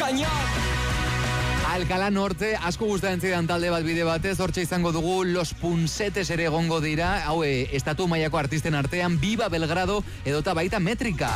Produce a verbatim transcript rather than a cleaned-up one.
cañón. Alcalá Norte, asko gustatzen zidan talde bat bide batez, hortxe izango dugu Los Punsetes ere egongo dira, hau estatu mailako artisten artean, Viva Belgrado edota baita Metrika.